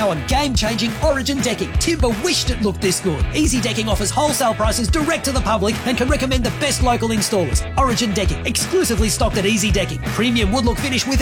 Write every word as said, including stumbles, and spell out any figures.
now on game-changing Origin decking. Timber wished it looked this good. Easy Decking offers wholesale prices direct to the public and can recommend the best local installers. Origin Decking, exclusively stocked at Easy Decking. Premium wood look finish with